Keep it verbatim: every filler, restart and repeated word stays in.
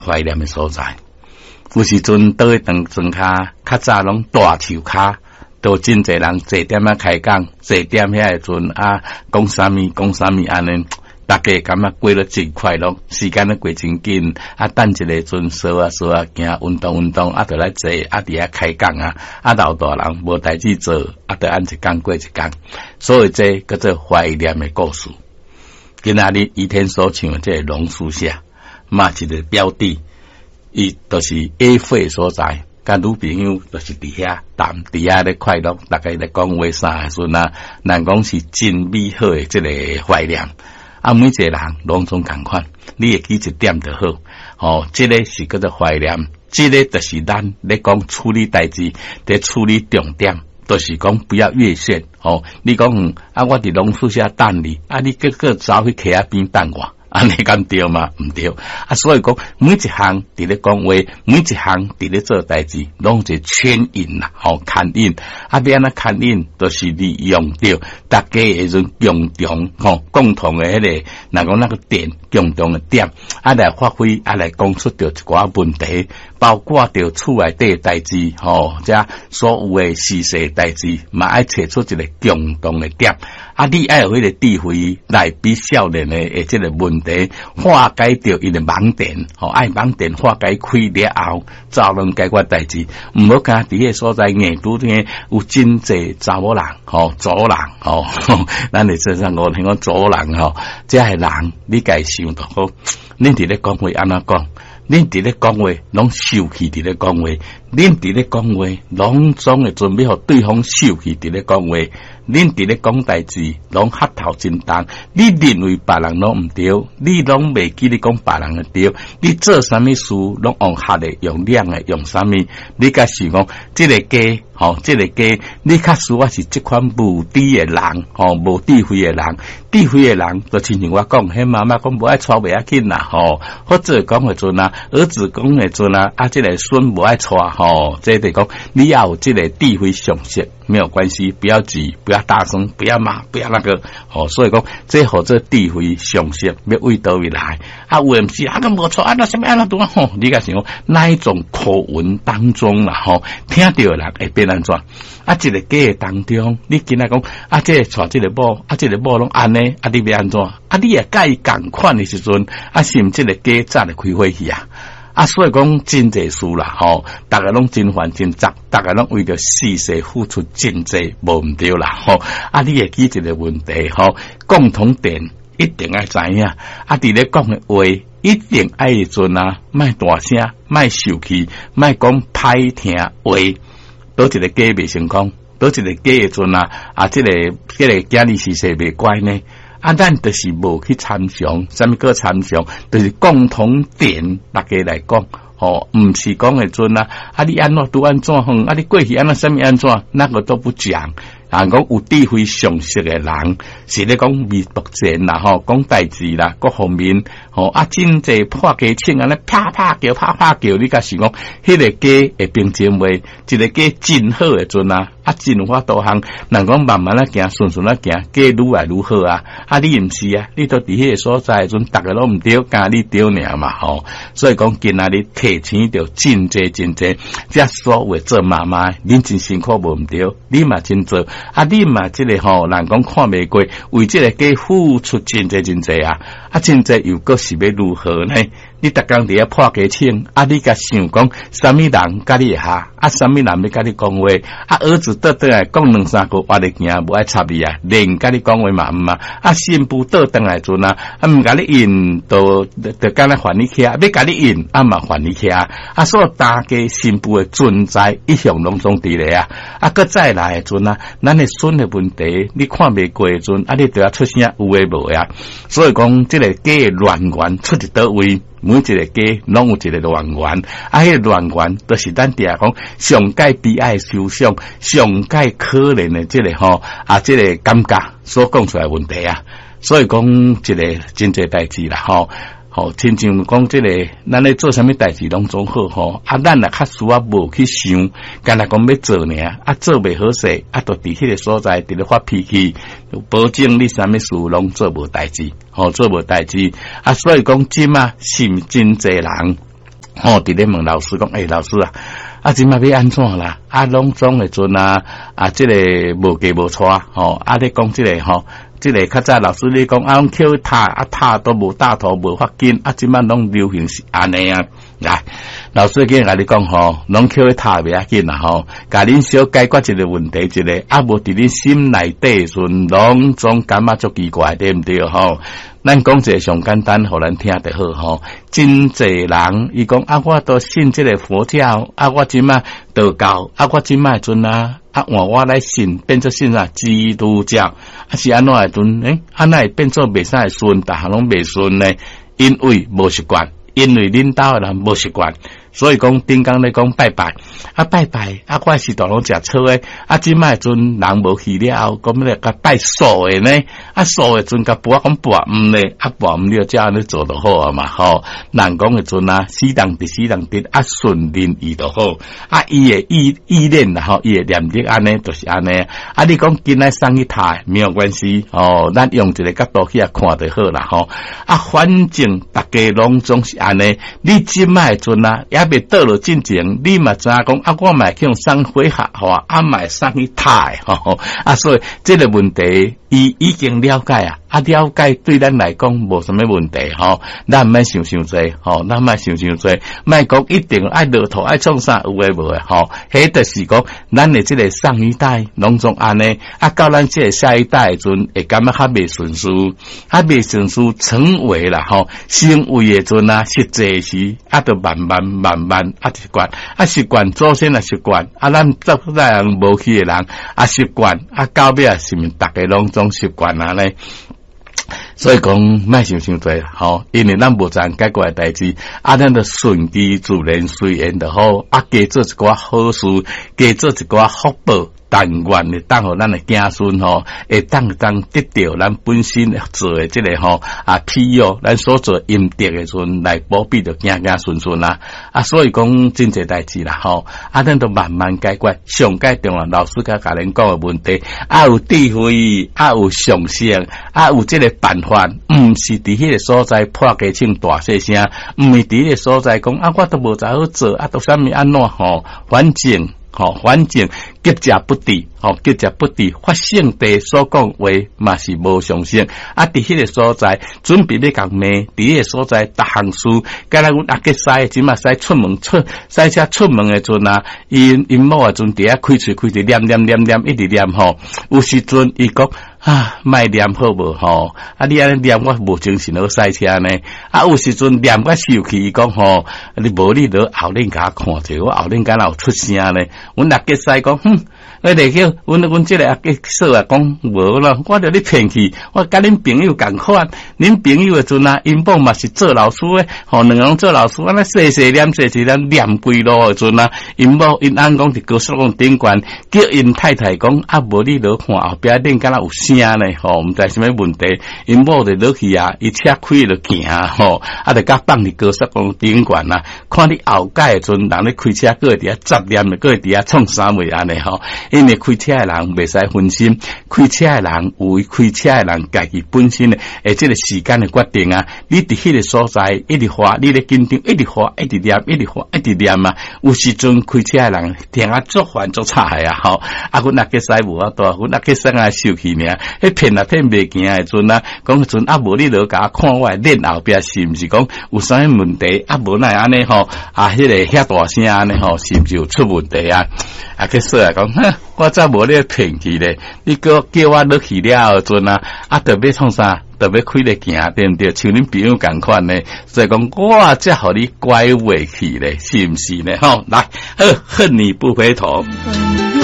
怀念的所在。有时阵倒去当庄骹，较早拢大树骹，都真侪人坐点啊开讲，坐点遐个阵啊，讲啥物讲啥物安尼。大家感觉过得真快乐，时间都过真紧。啊，等一个阵扫啊扫啊，行运动运动，啊，就来坐，啊，伫遐开讲啊，啊，老大人无代志做，啊，就按一天过一天。所以这叫做怀念的故事。今仔日倚天所唱的这个榕树下，嘛一个标的，伊就是A会所在。甲女朋友就是伫遐谈，伫遐咧快乐，大家咧讲话啥时阵啊，人讲是真美好的这个怀念。啊，每一个人拢总共款，你会记一点就好。哦，这个是叫做怀念，这个就是咱咧讲处理代志，咧处理重点，就是讲不要越线。哦，你讲嗯啊，我伫榕树下等你，啊，你个个走去溪仔边等我。安尼敢对吗？唔对啊！所以讲每一项伫咧讲话，每一项伫咧做代志，拢是牵引啦，吼牵引。啊，要安怎牵引，都是利用着大家迄种共同吼共同的迄、那个，若讲那个点共同的点，啊来发挥，啊来讲出着一寡问题，包括着厝内底代志，吼，即所有的事实代志，嘛爱找出一个共同的点。啊，你爱有迄个智慧来比少年的诶，即个问题化解掉伊的盲点，吼，爱盲点化解开了后，才能解决代志。毋好讲伫迄所在硬拄咧有真济查某人，吼，左人，吼，咱哋身上我听讲左人，吼，即系人，你家想到好，恁伫咧讲话安怎讲？恁伫咧讲话，拢受气伫咧讲话；恁伫咧讲话，拢总会准备互对方受气伫咧讲话。恁伫咧讲代志，拢黑头真重。你认为别人拢毋对，你拢袂记你讲别人诶对。你做啥物事，拢用黑诶，用亮诶，用啥物？你甲是讲，即个家，吼，即个家，你较属我是即款无知诶人，吼，无智慧诶人。智慧诶人，就亲像我讲，迄妈妈讲无爱带袂要紧啦，吼，或者讲诶阵啊，儿子讲诶阵啊，啊，即个孙无爱带，吼，即个讲你要有即个智慧常识。没有关系，不要急，不要大声，不要骂，不要那个，哦，所以讲，这或者智慧常识要为倒位来，啊，有毋是啊，咁无错，啊，那什么啊，那多吼，你甲想讲，哪一种口吻当中啦，吼，听到的人会变安怎？啊，一个家当中，你今仔讲，啊，这个带这个某，啊，这个某拢安尼，啊，你要安怎？啊，你也甲伊共款的时阵，啊，是毋这个家早就开火去啊？啊，所以讲真济事啦，吼，大家拢真烦真杂，大家拢为着事实付出真济，无毋对啦，吼。啊，你会记一个问题，吼，共同点一定要知影，啊，伫咧讲诶话一定爱迄阵啊，莫大声，莫受气，莫讲歹听话，倒一个假袂成功，倒一个假迄阵啊，啊，即、這個即、這個今日事实袂乖呢。啊，咱就是无去参详，啥物个参详，就是共同点，大家来讲，吼，毋是讲诶阵啊，啊，你安怎拄安怎哼，啊，你过去安怎啥物安怎，那个都不讲。啊，讲有智慧常识诶人，是咧讲未读前啦，吼，讲代志啦，各方面，吼，啊，真济破家庆安尼啪啪叫，啪啪叫，你甲是讲，迄个家会变真话，一个家真好诶阵啊。啊，真有法度行，人讲慢慢啊行，顺顺啊行，家愈来愈好啊！啊，你毋是啊，你都伫迄个所在，阵逐个拢毋对，甲你对尔嘛吼。所以讲，今仔日提醒着真济真济，遮所谓做妈妈，恁真辛苦无毋对，你嘛真做，啊，你嘛即个吼，人讲看袂过，为即个家付出真济真济啊！啊，真济又阁是要如何呢？你逐工伫遐破家庆，啊，你甲想讲，啥物人甲你下，啊，啥物人要甲你讲话，啊，儿子倒倒来讲两三句话咧行，无爱插你啊，连甲你讲话嘛毋啊，啊，新妇倒转来阵啊，啊，毋甲你应，都都敢若还你起啊，要甲你应，啊嘛还你起啊，啊，所以大家新妇诶存在一向拢总伫咧啊，啊，搁再来诶阵啊，咱诶孙诶问题，你看袂过诶阵，啊，你都要出声有诶无啊，所以讲即个家诶乱源出伫倒位。每一个家拢有一个乱源，啊，迄个乱源都是咱底下讲上界悲哀受伤、上界可怜的这个吼啊，这个感觉所讲出来问题啊，所以讲一个真济代志啦吼。吼，亲像讲即、這个，咱咧做啥物代志拢总好吼，啊，咱也较输啊无去想，干那讲要做尔，啊，做袂好势，啊，都伫迄个所在伫咧发脾气，保证你啥物事拢做无代志，吼，做无代志，啊，所以讲即嘛是真济人。 吼，伫咧问老师讲，诶、欸，老师啊，啊，即摆要安怎啦？啊，拢总诶阵啊，啊，即、这个无计无错，吼，啊，你讲即、这个吼，即、这个较早老师你讲啊，拢捡塔啊，塔都无大头无发紧，啊，即摆拢流行是安尼啊。来，老师今日甲你讲吼，拢捡塔袂要紧啦吼，甲恁小解决一个问题，一个啊，无伫恁心内底阵，拢总感觉足奇怪，对毋对吼？咱讲一个上简单，互咱听得好吼。真侪人伊讲啊，我都信即个佛教，啊，我即摆道教，啊，我即摆阵啊，啊，换我来信，变做信啊基督教，啊是安怎诶阵？诶，安那会变做袂使顺，逐项拢袂顺呢？因为无习惯，因为恁兜诶人无习惯。所以讲顶工咧讲拜拜，啊拜拜，啊我是大拢食草诶，啊即摆阵人无去了后，讲咧甲拜素诶呢，啊素诶阵甲跋讲跋毋咧，啊跋毋了，则安尼做就好啊嘛吼。人讲诶阵啊，死人伫死人伫，啊顺人意就好，啊伊诶意意念啦吼，伊诶念力安尼就是安尼，啊你讲今仔送去台没有关系哦，咱用一个角度去啊看就好啦吼。啊反正大家拢总是安尼，你即摆阵啊。也未倒落进前，你嘛知影讲啊，我嘛去用送回下吼，啊嘛送去太吼，啊所以这个问题，伊已经了解啊，啊了解对咱来讲无什么问题吼，咱毋免想想多吼，咱毋免想想多，莫讲一定爱落土爱创啥有诶无诶吼，迄就是讲咱诶即个上一代拢总安尼，啊到咱即个下一代诶阵会感觉较袂顺遂，啊袂顺遂成为啦吼，成为诶阵啊，实际是啊都慢慢慢慢啊习惯，啊习惯祖先啊习惯，啊咱这代人无去诶人啊习惯，啊到尾啊是毋逐个拢总习惯啊咧。所以讲，莫想想多吼，因为咱无咱解决诶代志，啊，咱就顺其自然，随缘就好，啊，加做一寡好事，加做一寡福报。但愿会当互咱诶子孙吼，会当当得到咱本身做诶即个吼啊，庇佑咱所做阴德诶阵来保庇着子子孙孙啦。啊，所以讲真侪代志啦吼，啊，咱都慢慢解决。上解重要，老师甲甲恁讲诶问题，啊有智慧，啊有常识，啊有即个办法，毋是伫迄个所在破家唱大细声，毋是伫迄个所在讲啊，我都无在好做，啊，都啥物安怎吼，反正。吼，反正结者不敌，吼结者不敌，发性地所讲话嘛是无相信。啊，伫迄个所在准备要共骂，伫迄个所在逐项事，甲咱阮阿吉使，即嘛使出门出，使车出门诶阵啊，因因某诶阵伫遐开喙开喙念念念念一直念吼，有时阵伊讲。啊，卖念好无吼？啊，你安尼念我无精神好赛车呢？啊，有时阵念我受气，伊讲吼，你无你落后恁甲看者，我后恁敢若有出声呢？阮阿吉使讲，哼，我嚟叫，阮阮即个阿吉说啊，讲无啦，我着你骗去，我甲恁朋友共款，恁朋友诶阵啊，因某嘛是做老师诶，吼，两个人做老师，安尼细细念细细念念几路诶阵啊，因某因翁讲伫高速公路顶悬，叫因太太讲，啊，无你落看后壁恁敢若有声呢？吼，毋知啥物问题，因某就落去啊，伊车开就行吼，啊，就甲放伫高速公路顶悬啊，看你后界诶阵，人咧开车，个伫遐杂念，个伫遐创啥物安尼吼。因为开车诶人袂使分心，开车诶人有开车诶人家己本身诶，诶，即个时间诶决定啊。你伫迄个所在一直花，你咧紧张，一直花，一直念，一直花，一直念啊。有时阵开车诶人听啊足烦足差诶啊，吼。啊，阮阿吉使无啊多，阮阿吉使啊受气尔，迄骗啊骗袂行诶阵啊，讲阵啊无你落甲看我诶脸后壁是毋是讲有啥物问题？啊无奈安尼吼，啊迄个遐大声安尼吼，是毋是有出问题啊？啊，去说啊，讲，哼，我再无咧骗去咧，你叫叫我落去了后阵啊，啊，特别创啥，特别开咧行，对毋对？像恁朋友共款咧，所以讲我才互你拐回去咧，是毋是咧？吼，来，好，恨你不回头。